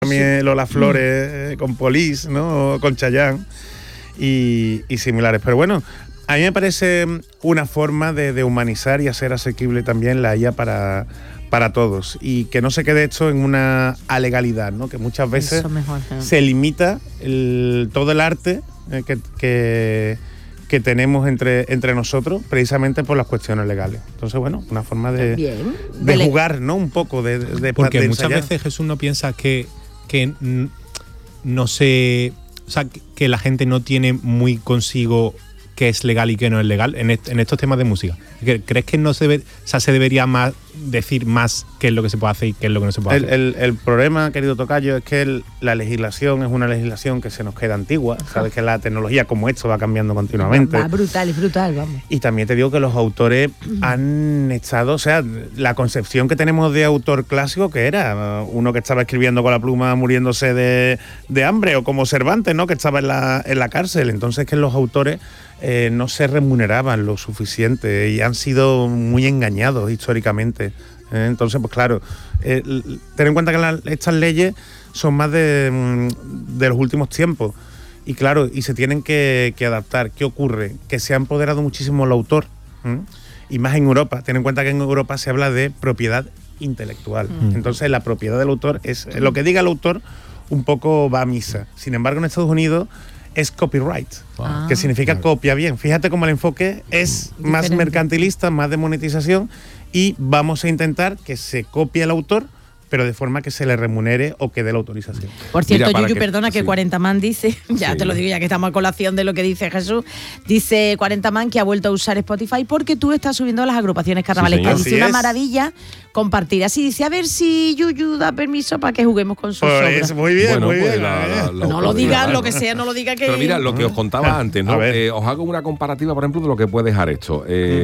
también Lola Flores con Police, ¿no? O con Chayanne y similares. Pero bueno, a mí me parece una forma de humanizar y hacer asequible también la IA para todos, y que no se quede esto en una alegalidad, ¿no? Que muchas veces se limita todo el arte que tenemos entre nosotros, precisamente por las cuestiones legales. Entonces, bueno, una forma de jugar, ¿no? Un poco de porque de muchas veces, Jesús, no piensa que no se... O sea, que la gente no tiene muy consigo qué es legal y qué no es legal en estos temas de música. ¿Crees que no se debe, o sea, se debería más decir más qué es lo que se puede hacer y qué es lo que no se puede hacer? El problema, querido tocayo, es que la legislación es una legislación que se nos queda antigua. Sabes que la tecnología como esto va cambiando continuamente. Va brutal, vamos. Y también te digo que los autores han estado, o sea, la concepción que tenemos de autor clásico, que era uno que estaba escribiendo con la pluma muriéndose de hambre, o como Cervantes, ¿no? Que estaba en la cárcel. Entonces, que los autores no se remuneraban lo suficiente y han sido muy engañados históricamente. Entonces, pues claro, ten en cuenta que estas leyes son más de los últimos tiempos, y claro, y se tienen que adaptar. ¿Qué ocurre? Que se ha empoderado muchísimo el autor, y más en Europa. Ten en cuenta que en Europa se habla de propiedad intelectual. Entonces, la propiedad del autor es lo que diga el autor, un poco va a misa. Sin embargo, en Estados Unidos es copyright, que significa copia bien. Fíjate cómo el enfoque es más mercantilista, más de monetización, y vamos a intentar que se copie el autor, pero de forma que se le remunere o que dé la autorización. Por cierto, Yuyu, perdona, que 40man dice, te lo digo ya que estamos a colación de lo que dice Jesús, dice 40man que ha vuelto a usar Spotify porque tú estás subiendo las agrupaciones carnavalescas. Dice una maravilla compartir. Así dice, a ver si Yuyu da permiso para que juguemos con sus obras. Muy bien, muy bien. No lo digas, lo que sea, no lo diga que... Pero mira, lo que os contaba antes, ¿no? Os hago una comparativa, por ejemplo, de lo que puede dejar esto.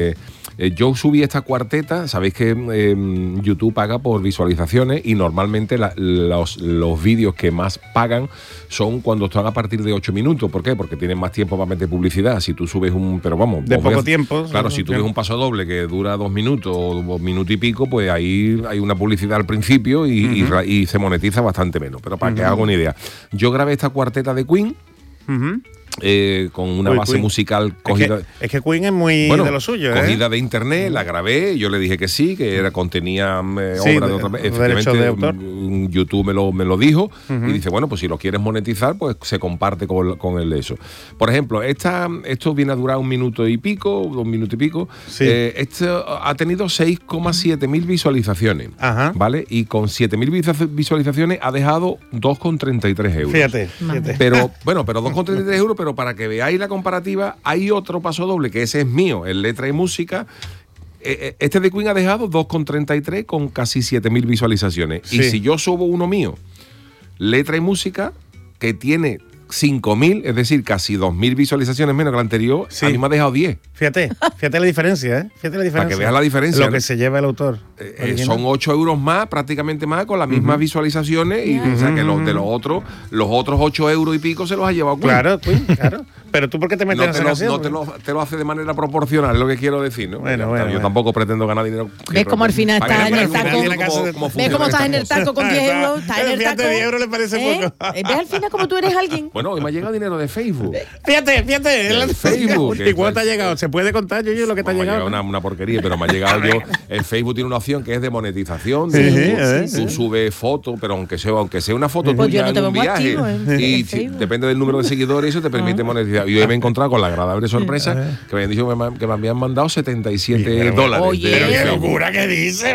Yo subí esta cuarteta, sabéis que YouTube paga por visualizaciones, y normalmente los vídeos que más pagan son cuando están a partir de 8 minutos. ¿Por qué? Porque tienen más tiempo para meter publicidad. Si tú subes de poco tiempo. Claro, si tú ves un paso doble que dura 2 minutos o 1 minuto y pico, pues ahí hay una publicidad al principio y se monetiza bastante menos. Pero para que haga una idea, yo grabé esta cuarteta de Queen, con una base Queen musical cogida. Es que Queen es muy de lo suyo. Cogida de internet, la grabé, yo le dije que sí, que contenía obra de otra vez. Efectivamente, YouTube me lo dijo, y dice, bueno, pues si lo quieres monetizar, pues se comparte con el eso. Por ejemplo, esto viene a durar 1 minuto y pico, 2 minutos y pico. Esto ha tenido 6,7 mil visualizaciones, ¿vale? Y con 7.000 visualizaciones ha dejado 2,33 euros. Fíjate. Pero 2,33 euros, pero para que veáis la comparativa, hay otro paso doble, que ese es mío, en letra y música. Este de Queen ha dejado 2,33 con casi 7.000 visualizaciones. Y si yo subo uno mío, letra y música, que tiene 5.000, es decir, casi 2.000 visualizaciones menos que la anterior, a mí me ha dejado 10. Fíjate la diferencia, ¿eh? Fíjate la diferencia. Para que veas la diferencia. Lo que se lleva el autor. Son 8 euros más, prácticamente más, con las mismas visualizaciones. Y o sea, que los otros 8 euros y pico se los ha llevado Queen. Claro. Pero tú, ¿por qué te metes en esa canción? No te lo hace de manera proporcional, es lo que quiero decir, ¿no? Yo tampoco pretendo ganar dinero. ¿Ves cómo al final estás en el taco? ¿Ves cómo estás en el taco con 10 euros? Estás en el taco. 10 euros le parece poco. ¿Ves al final como tú eres alguien? Bueno, hoy me ha llegado dinero de Facebook. Fíjate. De Facebook. ¿Y cuánto te ha llegado? ¿Se puede contar, yo lo que te ha llegado? Una porquería, pero me ha llegado yo. El Facebook tiene una opción que es de monetización. Tú subes fotos, pero aunque sea una foto tuya en un viaje, y depende del número de seguidores, eso te permite monetizar. Y hoy me he encontrado con la agradable sorpresa que me habían dicho que me habían mandado $77. Oye, pero qué locura que dice,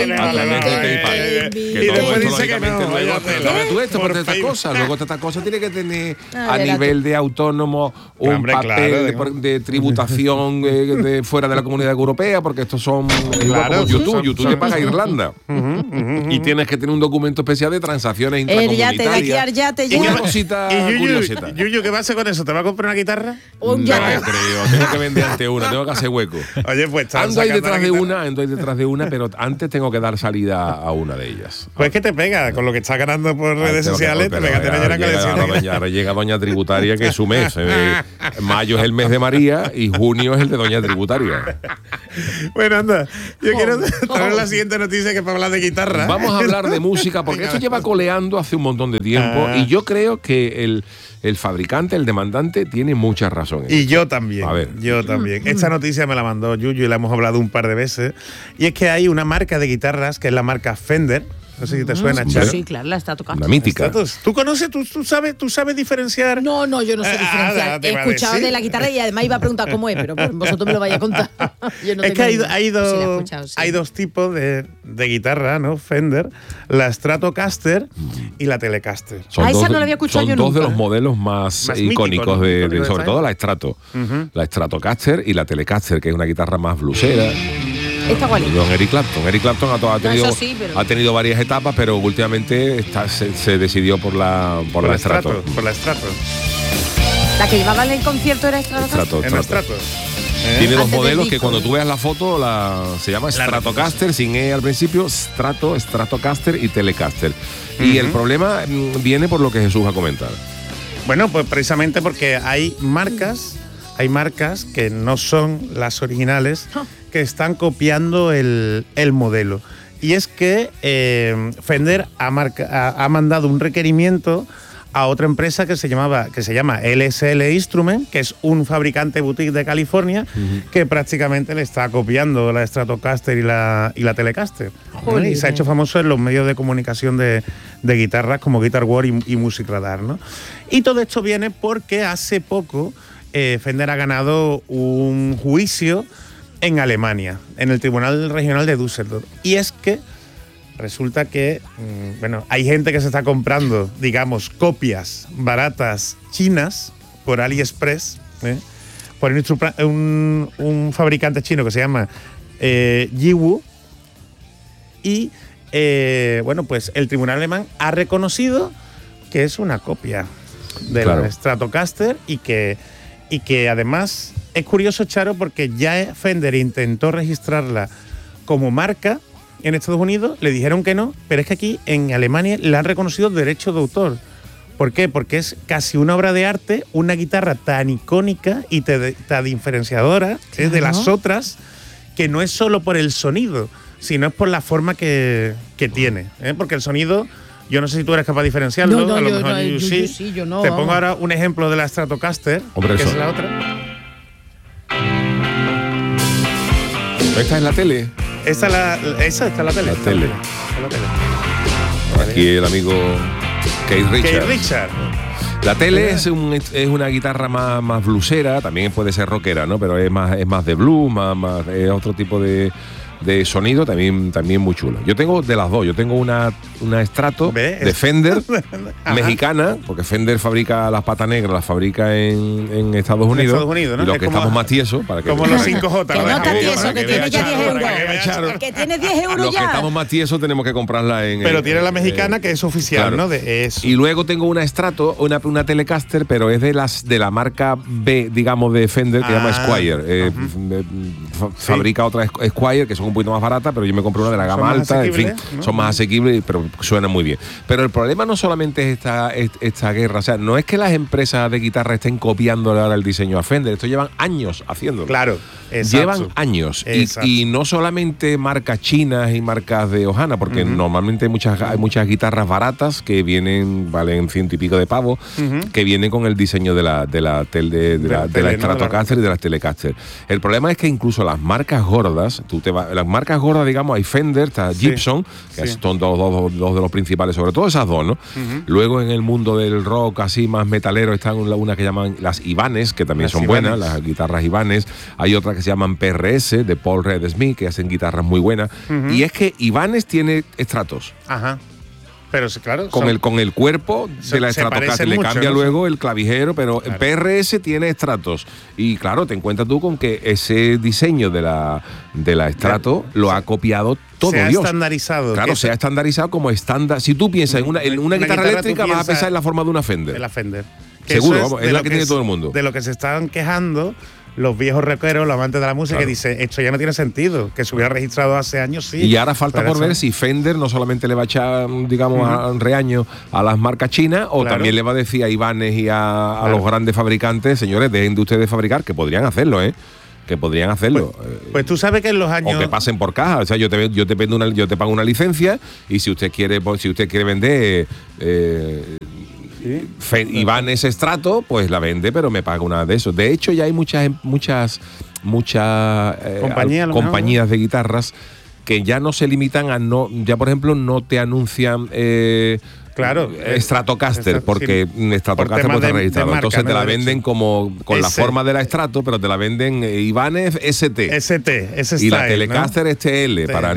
y después dice que no. Tú esto por estas cosas. Luego estas cosas tiene que tener a nivel de autónomo un papel de tributación de fuera de la Comunidad Europea, porque estos son como YouTube te paga Irlanda. Y tienes que tener un documento especial de transacciones intracomunitarias. Y una cosita curiosita. Yuyu, ¿qué va a hacer con eso? ¿Te va a comprar una guitarra? No creo, tengo que vender ante una, tengo que hacer hueco. Oye, pues ando ahí detrás de una, pero antes tengo que dar salida a una de ellas. Pues que te pega, con lo que estás ganando por redes sociales, te pega tener una colección. Ahora llega Doña Tributaria, que es su mes. Mayo es el mes de María y junio es el de Doña Tributaria. Bueno, anda, yo quiero traer la siguiente noticia, que es para hablar de guitarra. Vamos a hablar de música, porque esto lleva coleando hace un montón de tiempo y yo creo que el fabricante, el demandante, tiene muchas razones. Y yo también. A ver. Yo también. Esta noticia me la mandó Yuyu y la hemos hablado un par de veces. Y es que hay una marca de guitarras que es la marca Fender. No sé si te suena, Charo. Sí, claro, la Stratocaster. Una mítica. ¿Tú conoces, tú sabes diferenciar? No, yo no sé diferenciar. He escuchado de la guitarra y además iba a preguntar cómo es, pero vosotros me lo vais a contar. Yo no es que hay sí. dos tipos de guitarra, ¿no? Fender, la Stratocaster y la Telecaster. Esa no la había escuchado yo nunca. Son dos de los modelos más icónicos, míticos, sobre todo la Strato. La Stratocaster y la Telecaster, que es una guitarra más blusera. ¿Esta cuál es? Don Eric Clapton. Eric Clapton ha tenido varias etapas, pero últimamente se decidió por la Strato. Por la Strato. ¿La que llevaba en el concierto era Stratocaster? En la Strato. Tiene dos modelos que cuando tú veas la foto se llama Stratocaster, sin E al principio, Stratocaster y Telecaster. Y el problema viene por lo que Jesús ha comentado. Bueno, pues precisamente porque hay marcas que no son las originales, que están copiando el modelo. Y es que Fender ha mandado un requerimiento a otra empresa que se llama LSL Instrument, que es un fabricante boutique de California, que prácticamente le está copiando la Stratocaster y la Telecaster. Y se ha hecho famoso en los medios de comunicación de guitarras como Guitar World y Music Radar, ¿no? Y todo esto viene porque hace poco Fender ha ganado un juicio en Alemania, en el Tribunal Regional de Düsseldorf. Y es que resulta que, hay gente que se está comprando, digamos, copias baratas chinas por AliExpress, por un fabricante chino que se llama Yiwu. Y, pues el tribunal alemán ha reconocido que es una copia de la Stratocaster y que además es curioso, Charo, porque ya Fender intentó registrarla como marca en Estados Unidos, le dijeron que no, pero es que aquí en Alemania le han reconocido derechos de autor. ¿Por qué? Porque es casi una obra de arte, una guitarra tan icónica y tan diferenciadora de las otras, que no es solo por el sonido, sino es por la forma que tiene. Porque el sonido, yo no sé si tú eres capaz de diferenciarlo. No, a lo yo mejor no, yo no. Te pongo ahora un ejemplo de la Stratocaster, que es la otra. ¿Esta es la tele? Esa está la tele. La tele. Aquí el amigo Keith Richards. La tele es una guitarra más bluesera, también puede ser rockera, ¿no? Pero es más de blues, es otro tipo de sonido, también muy chulo. Yo tengo de las dos. Yo tengo una Strato de Fender mexicana, porque Fender fabrica las patas negras, las fabrica en Estados Unidos. ¿No? Y los que estamos más tiesos, para que como los 5J. Que no está tieso, que tiene ya 10 euros. Que tiene 10 euros ya. Los que estamos más tiesos tenemos que comprarla en... Pero tiene la mexicana, que es oficial, claro. ¿no? De eso. Y luego tengo una Strato, una Telecaster, pero es de la marca B, digamos, de Fender, que se llama Squier. Fabrica otra Squier, que son un poquito más barata, pero yo me compré una de la gama alta, en fin, ¿no? Son más asequibles, pero suenan muy bien. Pero el problema no solamente es esta guerra, o sea, no es que las empresas de guitarra estén copiando ahora el diseño a Fender, esto llevan años haciéndolo. Claro, exacto. Llevan años. Y no solamente marcas chinas y marcas de Ohana, porque normalmente hay muchas guitarras baratas que valen 100 y pico de pavos, que vienen con el diseño de la Stratocaster y de las Telecaster. El problema es que incluso las marcas gordas, las marcas gordas, digamos, hay Fender, está Gibson, que son dos de los principales, sobre todo esas dos, ¿no? Luego en el mundo del rock así más metalero están una que llaman las Ibanez, que también son buenas, las guitarras Ibanez. Hay otra que se llaman PRS, de Paul Reed Smith, que hacen guitarras muy buenas. Y es que Ibanez tiene Stratos. Ajá. Pero claro, con el cuerpo de la Stratocaster le cambia luego el clavijero, pero claro. PRS tiene Stratos. Y claro, te encuentras tú con que ese diseño de la Strato lo ha copiado todo Dios. Se ha estandarizado. Claro, se ha estandarizado como estándar. Si tú piensas en una guitarra eléctrica, vas a pensar en la forma de una Fender. De la Fender. Seguro, vamos, es la que tiene todo el mundo. De lo que se estaban quejando los viejos rockeros, los amantes de la música, que dice, esto ya no tiene sentido, que se hubiera registrado hace años, sí. Y ahora falta por ver si Fender no solamente le va a echar, digamos, a reaño a las marcas chinas, o también le va a decir a Ibanez y a los grandes fabricantes, señores, dejen de ustedes fabricar, que podrían hacerlo, que podrían hacerlo. Pues tú sabes que en los años... O que pasen por caja. O sea, yo te pago una licencia y si usted quiere vender Ibanez Strato, pues la vende, pero me paga una de esos. De hecho, ya hay muchas compañías de guitarras que ya no se limitan a ya por ejemplo no te anuncian Stratocaster, porque Stratocaster no está registrado. Entonces te la venden como con la forma de la Strato, pero te la venden Ibanez ST. Y la Telecaster STL, para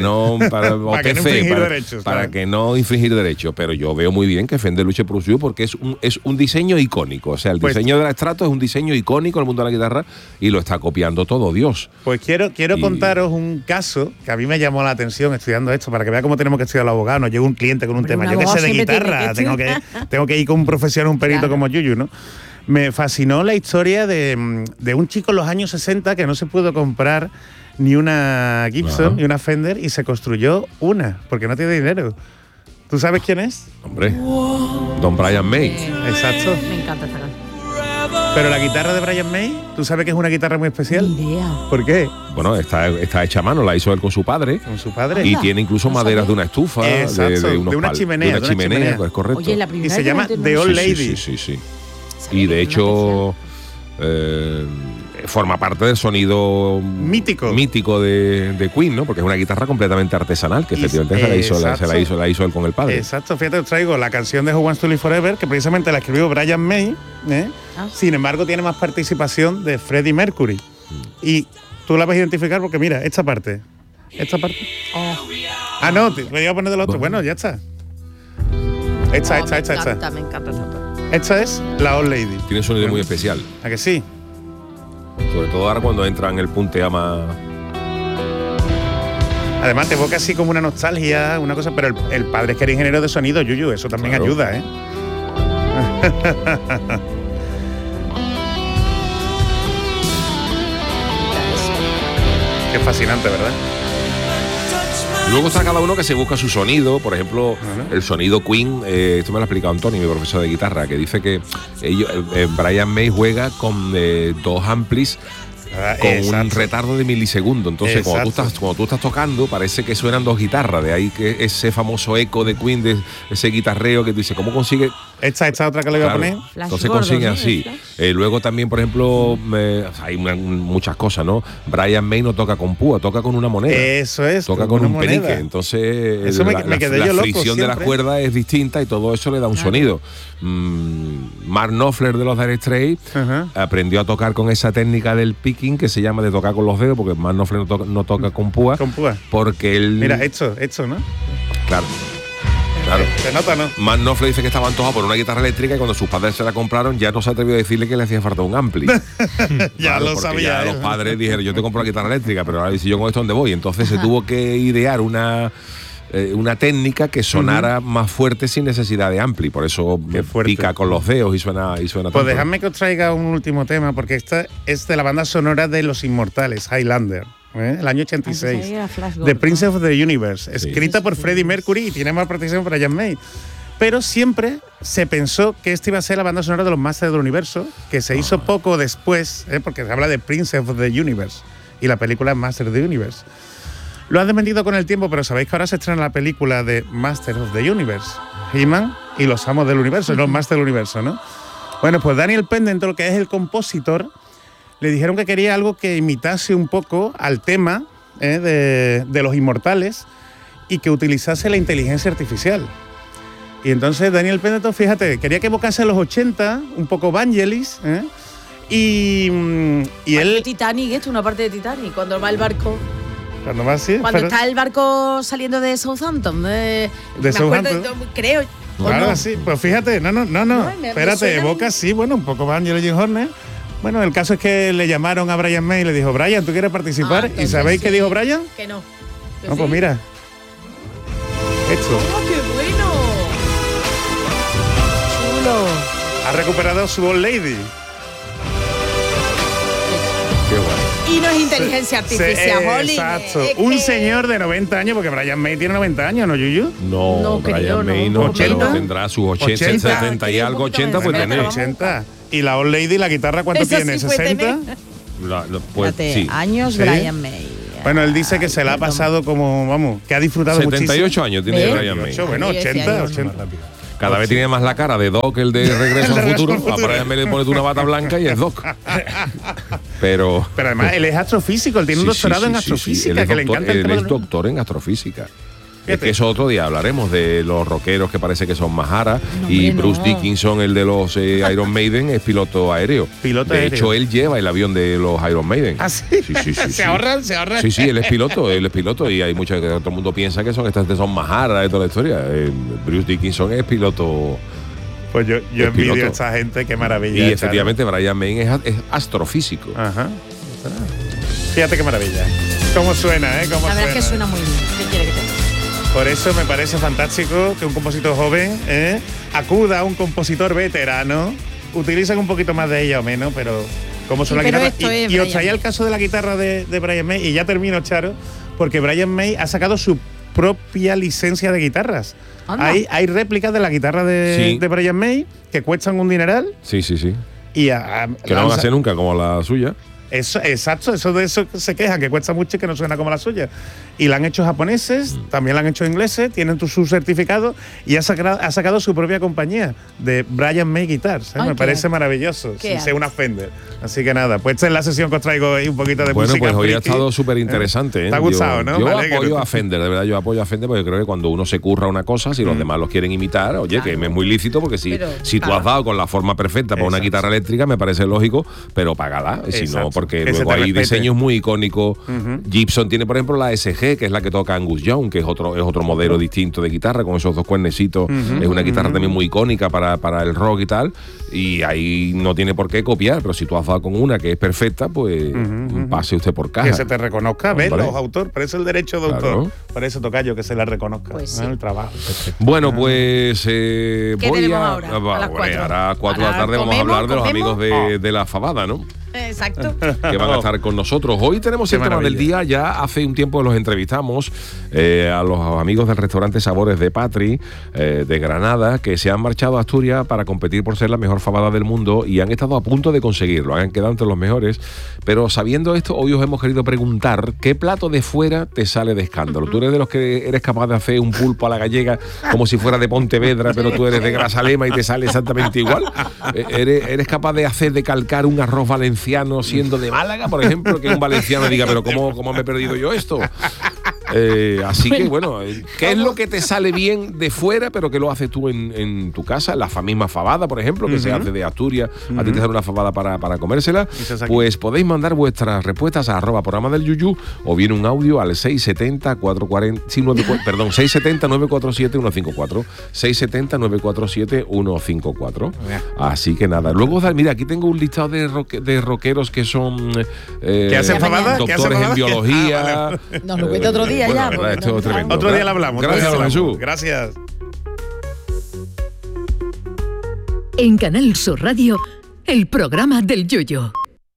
que no infringir derechos. Pero yo veo muy bien que Fender luche por suyo porque es un diseño icónico. O sea, el diseño de la Strato es un diseño icónico en el mundo de la guitarra y lo está copiando todo Dios. Pues quiero contaros un caso que a mí me llamó la atención estudiando esto, para que vea cómo tenemos que estudiar los abogados. Nos llega un cliente con un tema, yo que sé de guitarra. Tengo que ir con un profesional, un perito como Yuyu, ¿no? Me fascinó la historia de un chico en los años 60 que no se pudo comprar ni una Gibson ni una Fender y se construyó una, porque no tiene dinero. ¿Tú sabes quién es? Hombre, Don Brian May. Exacto. Me encanta esta canción. Pero la guitarra de Brian May, ¿tú sabes que es una guitarra muy especial? Ni idea. ¿Por qué? Bueno, está hecha a mano, la hizo él con su padre. Con su padre. Y tiene incluso maderas de una estufa, de una chimenea. Es correcto. Oye, la primera y se llama The Old Lady. Sí. Y de hecho forma parte del sonido mítico de Queen, ¿no? Porque es una guitarra completamente artesanal, que efectivamente se la hizo él con el padre. Exacto, fíjate, os traigo la canción de Who Wants to Live Forever, que precisamente la escribió Brian May, sin embargo tiene más participación de Freddie Mercury. Y tú la vas a identificar porque mira, esta parte. No, te voy a poner del otro. Bueno, ya está. Esta. Me encanta esta. Esta es la Old Lady. Tiene un sonido muy especial. ¿A que sí? Sobre todo ahora cuando entra en el punteama. Además te evoca así como una nostalgia, una cosa, pero el padre es que era ingeniero de sonido, Yuyu, eso también ayuda, ¿eh? Qué fascinante, ¿verdad? Luego está cada uno que se busca su sonido. Por ejemplo, el sonido Queen, esto me lo ha explicado Antonio, mi profesor de guitarra, que dice que Brian May juega con dos amplis con un retardo de milisegundo. Entonces, cuando tú estás tocando, parece que suenan dos guitarras. De ahí que ese famoso eco de Queen, de ese guitarreo que tú dices, ¿cómo consigue? Esta otra que le voy a poner. Entonces consigue así. Luego también, por ejemplo, hay muchas cosas, ¿no? Brian May no toca con púa, toca con una moneda. Eso es. Toca con un penique. Entonces, la fricción de las cuerdas es distinta y todo eso le da un sonido. Mark Knopfler de los Dire Straits aprendió a tocar con esa técnica del picking que se llama de tocar con los dedos, porque Mark Knopfler no toca con púa. Con púa. Porque él. Mira, esto, ¿no? Claro. Se nota, ¿no? Mark Knopfler dice que estaba antojado por una guitarra eléctrica y cuando sus padres se la compraron ya no se atrevió a decirle que le hacía falta un ampli. Ya lo sabía. Ya los padres dijeron, yo te compro la guitarra eléctrica, pero ahora si yo con esto ¿dónde voy? Entonces se tuvo que idear una técnica que sonara más fuerte sin necesidad de ampli, por eso pica con los dedos y suena Pues tanto. dejadme que os traiga un último tema, porque esta es de la banda sonora de Los Inmortales, Highlander, el año 86, The Prince of the Universe, escrita por Freddie Mercury y tiene más participación por Brian May. Pero siempre se pensó que esta iba a ser la banda sonora de los Masters del Universo, que se hizo poco después, porque se habla de Prince of the Universe y la película Masters of the Universe. Lo han desmentido con el tiempo, pero sabéis que ahora se estrena la película de Masters of the Universe, He-Man y los Amos del Universo, los Masters del Universo, ¿no? Bueno, pues Daniel Penn, lo que es el compositor, le dijeron que quería algo que imitase un poco al tema de los Inmortales y que utilizase la inteligencia artificial. Y entonces Daniel Penn, fíjate, quería que evocase a los 80, un poco Vangelis, y él... Titanic, esto, una parte de Titanic, cuando va el barco... Cuando va así, cuando está el barco saliendo de Southampton, de Southampton, creo. Claro, no. Sí, pues fíjate, no, espérate, evoca sí, bueno, un poco Vangelis y Jim Horner. Bueno, el caso es que le llamaron a Brian May y le dijo, Brian, ¿tú quieres participar? ¿Y sabéis qué dijo Brian? Que no. No, pues mira. Esto. ¡Oh, qué bueno! Chulo. Ha recuperado su Old Lady. Qué bueno. Y no es inteligencia artificial, Holly. Exacto. Un señor de 90 años, porque Brian May tiene 90 años, ¿no, Yuyu? No, Brian May no, 80, pero tendrá sus 80, 70 y algo, 80 puede tener. 80. ¿Y la Old Lady, la guitarra, cuánto tiene? ¿60? Pues, fíjate, años, ¿sí? Brian May. Bueno, él dice que se la ha pasado como, vamos, que ha disfrutado 78 muchísimo. años tiene Brian May. Bueno, 80. Cada vez tiene más la cara de Doc, el de Regreso al Futuro. A Brian May le pones una bata blanca y es Doc. Pero además, él es astrofísico, él tiene un doctorado en astrofísica, que le encanta. Él es doctor en astrofísica. Es que eso otro día hablaremos de los rockeros que parece que son Mahara, y Bruce Dickinson, el de los Iron Maiden, es piloto aéreo. De hecho, él lleva el avión de los Iron Maiden. ¿Ah, sí? Sí. ¿Se ahorran? Sí, él es piloto y hay muchos que todo el mundo piensa que son Mahara de toda la historia. Bruce Dickinson es piloto. Pues yo envidio a esta gente, qué maravilla. Y efectivamente Brian May es astrofísico. Ajá. Fíjate qué maravilla. ¿Cómo suena, La verdad es que suena muy bien. ¿Qué quiere que te diga? Por eso me parece fantástico que un compositor joven acuda a un compositor veterano. Utilizan un poquito más de ella o menos, pero cómo suena la guitarra. Y os traía el caso de la guitarra de Brian May, y ya termino, Charo, porque Brian May ha sacado su propia licencia de guitarras. Hay réplicas de la guitarra de Brian May que cuestan un dineral. Sí. Y que no van a ser nunca como la suya. Eso, exacto, de eso se quejan, que cuesta mucho y que no suena como la suya. Y la han hecho japoneses, también la han hecho ingleses, tienen su certificado, y ha sacado su propia compañía de Brian May Guitars. Me parece maravilloso, sin ser una Fender. Así que nada, pues esta es la sesión que os traigo hoy, un poquito de música. Bueno, pues hoy ha estado súper interesante. ¿Te ha gustado, no? Yo apoyo a Fender, de verdad, yo apoyo a Fender, porque creo que cuando uno se curra una cosa, si los demás los quieren imitar, oye, que es muy lícito, porque si tú has dado con la forma perfecta para una guitarra eléctrica, me parece lógico, pero págala, si no, porque luego hay diseños muy icónicos. Gibson tiene, por ejemplo, la SG, que es la que toca Angus Young, que es otro modelo distinto de guitarra, con esos dos cuernecitos. Es una guitarra también muy icónica para el rock y tal, y ahí no tiene por qué copiar, pero si tú has dado con una que es perfecta, pues pase usted por caja. Que se te reconozca, ¿ves? Los autores, por eso el derecho de autor, por eso tocayo, que se la reconozca, pues el trabajo. Bueno, pues voy ahora a las 4. Ahora a 4 de la tarde vamos a hablar de los amigos de la fabada, ¿no? Exacto. Que van a estar con nosotros. Hoy tenemos el tema del día. Ya hace un tiempo los entrevistamos a los amigos del restaurante Sabores de Patri de Granada, que se han marchado a Asturias para competir por ser la mejor fabada del mundo, y han estado a punto de conseguirlo. Han quedado entre los mejores. Pero sabiendo esto, hoy os hemos querido preguntar qué plato de fuera te sale de escándalo. Tú eres de los que eres capaz de hacer un pulpo a la gallega como si fuera de Pontevedra, pero tú eres de Grazalema y te sale exactamente igual. ¿Eres capaz de calcar un arroz valenciano siendo de Málaga, por ejemplo, que un valenciano diga, pero ¿cómo me he perdido yo esto? Así que bueno, ¿qué es lo que te sale bien de fuera, pero que lo haces tú en tu casa? La misma fabada, por ejemplo, que se hace de Asturias, a ti te sale una fabada para comérsela. Pues podéis mandar vuestras respuestas a @programa del Yuyu, o bien un audio al 670 947 154 670 947 154. Así que nada, luego mira, aquí tengo un listado de rockeros que son ¿qué hacen fabada? Doctores en biología. Nos lo cuenta otro día. Bueno, ya, esto es tremendo. Otro día lo hablamos. Gracias, Jesús. Gracias. En Canal Sur Radio, el programa del Yoyo.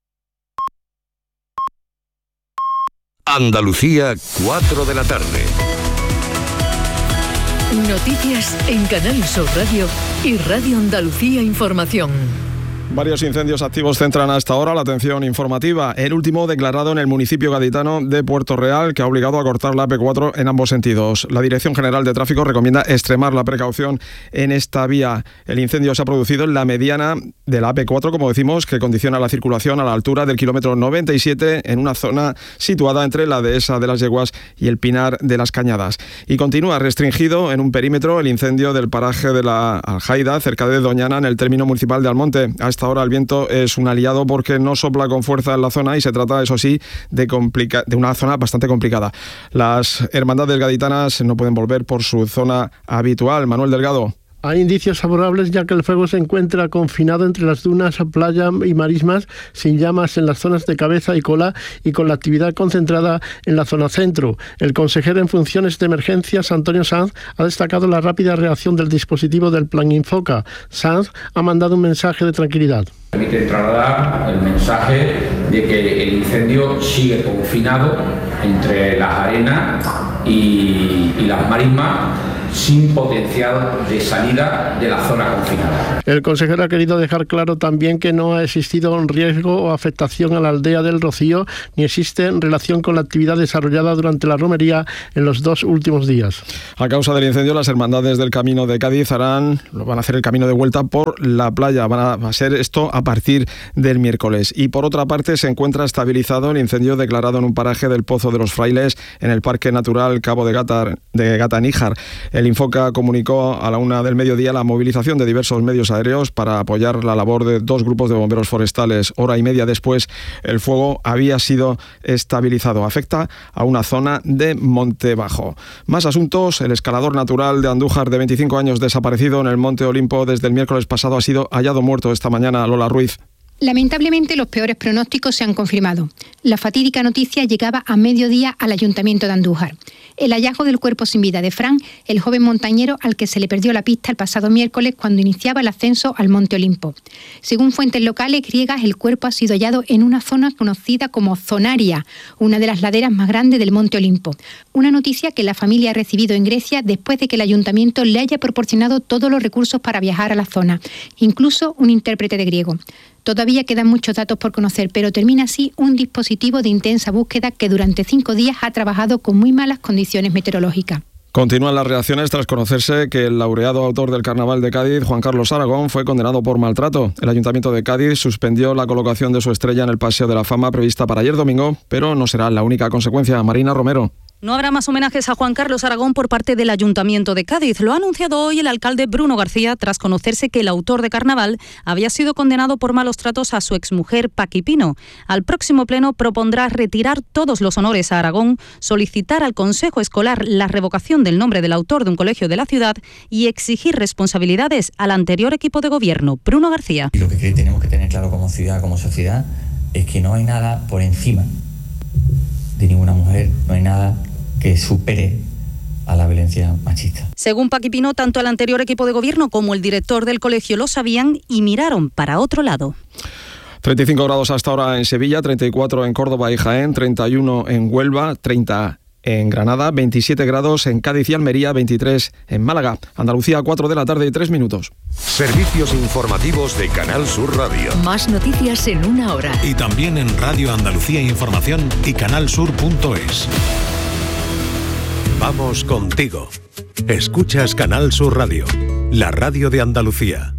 Andalucía, 4 de la tarde. Noticias en Canal Sur Radio y Radio Andalucía Información. Varios incendios activos centran hasta ahora la atención informativa. El último declarado en el municipio gaditano de Puerto Real, que ha obligado a cortar la AP4 en ambos sentidos. La Dirección General de Tráfico recomienda extremar la precaución en esta vía. El incendio se ha producido en la mediana de la AP4, como decimos, que condiciona la circulación a la altura del kilómetro 97, en una zona situada entre la Dehesa de las Yeguas y el Pinar de las Cañadas. Y continúa restringido en un perímetro el incendio del paraje de la Aljaida, cerca de Doñana, en el término municipal de Almonte. Hasta ahora el viento es un aliado porque no sopla con fuerza en la zona, y se trata, eso sí, de una zona bastante complicada. Las hermandades gaditanas no pueden volver por su zona habitual. Manuel Delgado. Hay indicios favorables, ya que el fuego se encuentra confinado entre las dunas, playa y marismas, sin llamas en las zonas de cabeza y cola, y con la actividad concentrada en la zona centro. El consejero en funciones de emergencias, Antonio Sanz, ha destacado la rápida reacción del dispositivo del Plan Infoca. Sanz ha mandado un mensaje de tranquilidad. Permite trasladar el mensaje de que el incendio sigue confinado entre las arenas y las marismas, sin potencial de salida de la zona confinada. El consejero ha querido dejar claro también que no ha existido un riesgo o afectación a la aldea del Rocío, ni existe relación con la actividad desarrollada durante la romería en los 2 últimos días. A causa del incendio, las hermandades del Camino de Cádiz van a hacer el camino de vuelta por la playa. Va a ser esto a partir del miércoles. Y por otra parte, se encuentra estabilizado el incendio declarado en un paraje del Pozo de los Frailes, en el Parque Natural Cabo de Gata Níjar. El Infoca comunicó a la 1 del mediodía la movilización de diversos medios aéreos para apoyar la labor de 2 grupos de bomberos forestales. Hora y media después, el fuego había sido estabilizado. Afecta a una zona de Monte Bajo. Más asuntos. El escalador natural de Andújar, de 25 años, desaparecido en el Monte Olimpo desde el miércoles pasado, ha sido hallado muerto esta mañana. Lola Ruiz. Lamentablemente, los peores pronósticos se han confirmado. La fatídica noticia llegaba a mediodía al Ayuntamiento de Andújar. El hallazgo del cuerpo sin vida de Fran, el joven montañero al que se le perdió la pista el pasado miércoles cuando iniciaba el ascenso al Monte Olimpo. Según fuentes locales griegas, el cuerpo ha sido hallado en una zona conocida como Zonaria, una de las laderas más grandes del Monte Olimpo. Una noticia que la familia ha recibido en Grecia después de que el Ayuntamiento le haya proporcionado todos los recursos para viajar a la zona, incluso un intérprete de griego. Todavía quedan muchos datos por conocer, pero termina así un dispositivo de intensa búsqueda que durante 5 días ha trabajado con muy malas condiciones meteorológicas. Continúan las reacciones tras conocerse que el laureado autor del Carnaval de Cádiz, Juan Carlos Aragón, fue condenado por maltrato. El Ayuntamiento de Cádiz suspendió la colocación de su estrella en el Paseo de la Fama prevista para ayer domingo, pero no será la única consecuencia. Marina Romero. No habrá más homenajes a Juan Carlos Aragón por parte del Ayuntamiento de Cádiz. Lo ha anunciado hoy el alcalde Bruno García tras conocerse que el autor de Carnaval había sido condenado por malos tratos a su exmujer Paqui Pino. Al próximo pleno propondrá retirar todos los honores a Aragón, solicitar al Consejo Escolar la revocación del nombre del autor de un colegio de la ciudad y exigir responsabilidades al anterior equipo de gobierno. Bruno García. Y lo que tenemos que tener claro como ciudad, como sociedad, es que no hay nada por encima de ninguna mujer, no hay nada que supere a la violencia machista. Según Paqui Pino, tanto el anterior equipo de gobierno como el director del colegio lo sabían y miraron para otro lado. 35 grados hasta ahora en Sevilla, 34 en Córdoba y Jaén, 31 en Huelva, 30 en Granada, 27 grados en Cádiz y Almería, 23 en Málaga. Andalucía, 4 de la tarde y 3 minutos. Servicios informativos de Canal Sur Radio. Más noticias en 1 hora. Y también en Radio Andalucía Información y canalsur.es. Vamos contigo. Escuchas Canal Sur Radio, la radio de Andalucía.